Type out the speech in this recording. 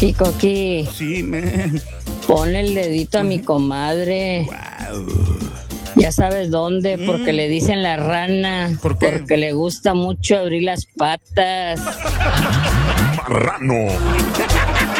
Y Coqui, Sí, man. ponle el dedito a mi comadre. Wow. Ya sabes dónde, porque le dicen la rana. ¿Por qué? Porque le gusta mucho abrir las patas. Marrano.